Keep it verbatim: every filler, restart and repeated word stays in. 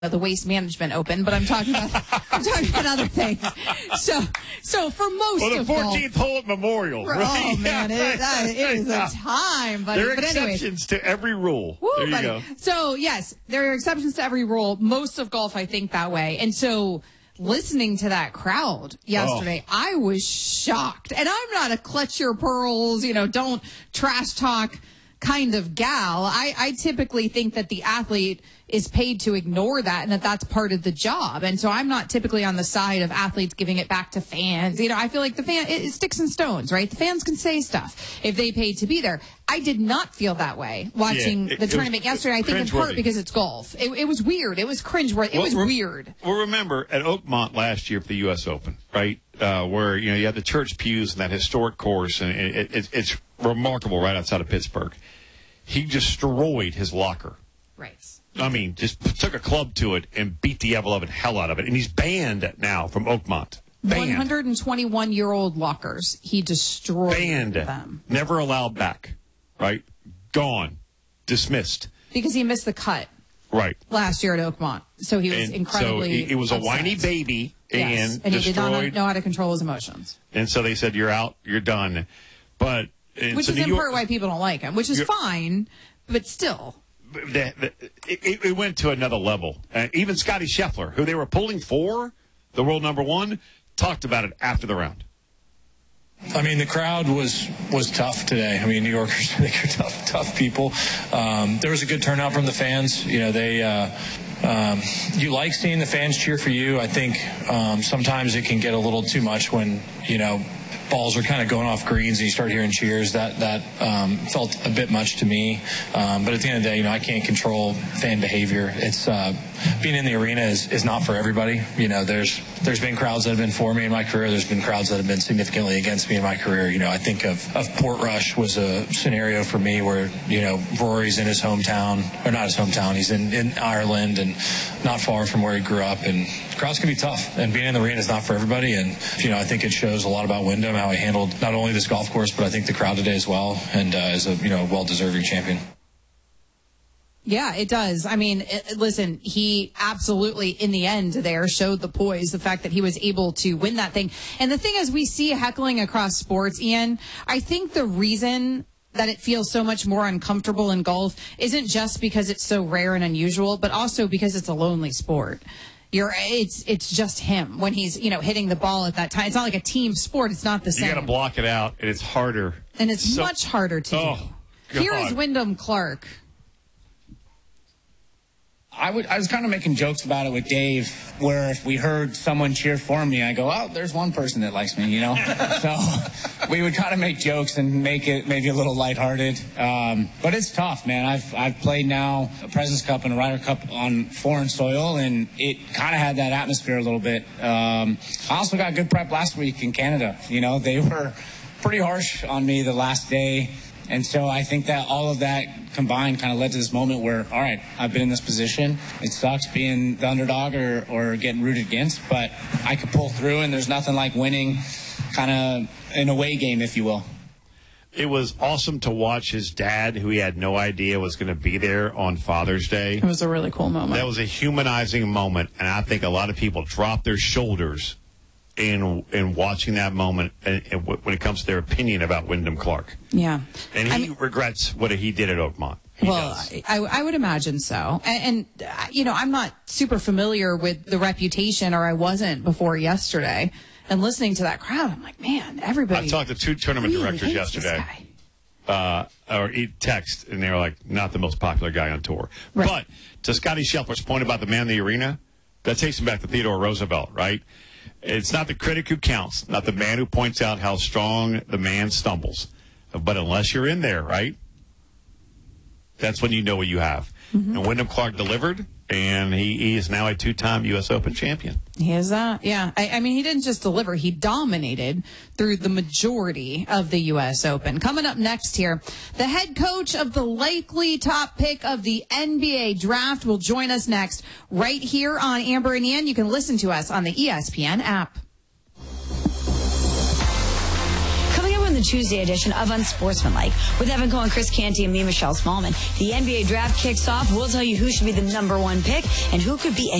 the Waste Management Open, but I'm talking about I'm talking about other things. So, so for most well, the of fourteenth golf, hole at Memorial. for, Right? oh man, it, that, it is a time. Buddy. There are but exceptions anyways, to every rule. woo, there you buddy. go. So yes, there are exceptions to every rule. Most of golf, I think that way, and so. Listening to that crowd yesterday, oh. I was shocked. And I'm not a clutch your pearls, you know, don't trash talk kind of gal. I, I typically think that the athlete is paid to ignore that and that that's part of the job. And so I'm not typically on the side of athletes giving it back to fans. You know, I feel like the fan, it, it sticks and stones, right? The fans can say stuff if they paid to be there. I did not feel that way watching yeah, it, the it tournament was, yesterday. I think in part because it's golf. It, it was weird. It was cringeworthy. It well, was re- weird. Well, remember at Oakmont last year for the U S Open, right? Uh, where, you know, you had the church pews and that historic course, and it, it, it's remarkable right outside of Pittsburgh. He destroyed his locker. Right. I mean, just took a club to it and beat the ever-loving hell out of it. And he's banned now from Oakmont. Banned. one hundred twenty-one-year-old lockers. He destroyed banned. them. Never allowed back. Right? Gone. Dismissed. Because he missed the cut. Right. Last year at Oakmont. So he was and incredibly So he, he was upset. a whiny baby. Yes. And, and he destroyed. did not know how to control his emotions. And so they said, you're out. You're done. But... Which so is in York, part why people don't like him, which is fine, but still. The, the, it, it went to another level. Uh, even Scotty Scheffler, who they were pulling for, the world number one, talked about it after the round. I mean, the crowd was was tough today. I mean, New Yorkers, I think, are tough, tough people. Um, there was a good turnout from the fans. You know, they... Uh, Um, you like seeing the fans cheer for you. I think um, sometimes it can get a little too much when, you know, balls are kind of going off greens and you start hearing cheers. That that um, felt a bit much to me. Um, but at the end of the day, you know, I can't control fan behavior. It's uh, being in the arena is, is not for everybody. You know, there's there's been crowds that have been for me in my career. There's been crowds that have been significantly against me in my career. You know, I think of, of Portrush was a scenario for me where, you know, Rory's in his hometown, or not his hometown. He's in, in Ireland and not far from where he grew up. And crowds can be tough. And being in the arena is not for everybody. And, you know, I think it shows a lot about Wyndham, how he handled not only this golf course, but I think the crowd today as well, and uh, is a, you know, well-deserving champion. Yeah, it does. I mean, it, listen, he absolutely, in the end there, showed the poise, the fact that he was able to win that thing. And the thing is, we see heckling across sports, Ian. I think the reason that it feels so much more uncomfortable in golf isn't just because it's so rare and unusual, but also because it's a lonely sport. You're, it's it's just him when he's, you know, hitting the ball at that time. It's not like a team sport. It's not the same. You got to block it out, and it's harder. And it's so, much harder to oh, do. Here is Wyndham Clark. I would. I was kind of making jokes about it with Dave, where if we heard someone cheer for me, I go, "Oh, there's one person that likes me," you know. So we would kind of make jokes and make it maybe a little lighthearted. Um, but it's tough, man. I've I've played now a Presidents Cup and a Ryder Cup on foreign soil, and it kind of had that atmosphere a little bit. Um, I also got good prep last week in Canada. You know, they were pretty harsh on me the last day. And so I think that all of that combined kind of led to this moment where, all right, I've been in this position. It sucks being the underdog or, or getting rooted against, but I could pull through, and there's nothing like winning kind of an away game, if you will. It was awesome to watch his dad, who he had no idea was going to be there on Father's Day. It was a really cool moment. That was a humanizing moment, and I think a lot of people dropped their shoulders in in watching that moment and, and when it comes to their opinion about Wyndham Clark. Yeah. And he I mean, regrets what he did at Oakmont. He well, does. I, I would imagine so. And, and, uh, you know, I'm not super familiar with the reputation, or I wasn't before yesterday. And listening to that crowd, I'm like, man, everybody. I talked to two tournament really directors hates this yesterday. guy. Uh, or he text, and they were like, not the most popular guy on tour. Right. But to Scotty Scheffler's point about the man in the arena, that takes him back to Theodore Roosevelt, right? It's not the critic who counts, not the man who points out how strong the man stumbles. But unless you're in there, right, that's when you know what you have. Mm-hmm. And Wyndham Clark delivered, and he, he is now a two-time U S Open champion. He is that, yeah. I, I mean, he didn't just deliver. He dominated through the majority of the U S Open. Coming up next here, the head coach of the likely top pick of the N B A draft will join us next right here on Amber and Ian. You can listen to us on the E S P N app. the Tuesday edition of Unsportsmanlike with Evan Cohen, Chris Canty, and me, Michelle Smallman. The N B A draft kicks off. We'll tell you who should be the number one pick and who could be a